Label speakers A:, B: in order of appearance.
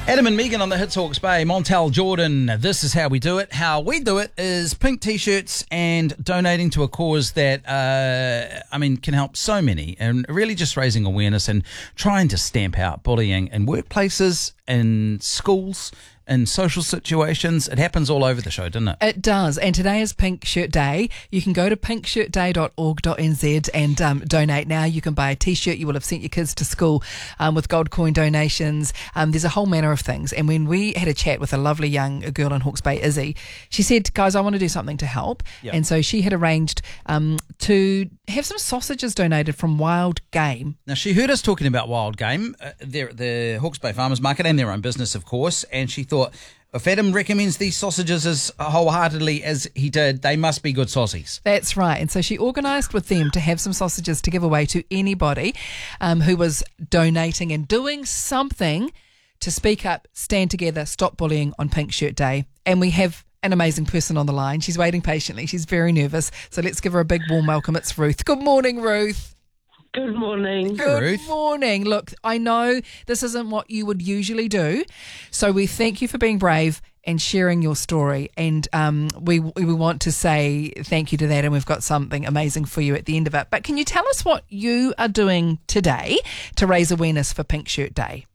A: Adam and Megan on the Hits Hawke's Bay, Montel Jordan. This is how we do it. How we do it is pink t-shirts and donating to a cause that, can help so many, and really just raising awareness and trying to stamp out bullying in workplaces, in schools, in social situations. It happens all over the show, doesn't it?
B: It does. And today is Pink Shirt Day. You can go to pinkshirtday.org.nz and donate now. You can buy a t-shirt. You will have sent your kids to school with gold coin donations. There's a whole manner of things. And when we had a chat with a lovely young girl in Hawke's Bay, Izzy, she said, guys, I want to do something to help. Yep. And so she had arranged to have some sausages donated from Wild Game.
A: Now, she heard us talking about Wild Game. They're at the Hawke's Bay Farmers Market and their own business, of course, and she thought, if Adam recommends these sausages as wholeheartedly as he did, they must be good saucies.
B: That's right. And so she organised with them to have some sausages to give away to anybody who was donating and doing something to speak up, stand together, stop bullying on Pink Shirt Day. And we have an amazing person on the line. She's waiting patiently. She's very nervous. So let's give her a big warm welcome. It's Ruth. Good morning, Ruth.
C: Good morning.
B: Good morning. Look, I know this isn't what you would usually do, so we thank you for being brave and sharing your story, and we want to say thank you to that, and we've got something amazing for you at the end of it. But can you tell us what you are doing today to raise awareness for Pink Shirt Day?